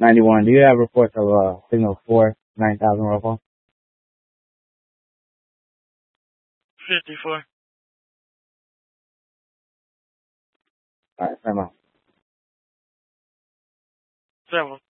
91. Do you have reports of signal 4, 9,000 roll call? 54. All right, same out. 7.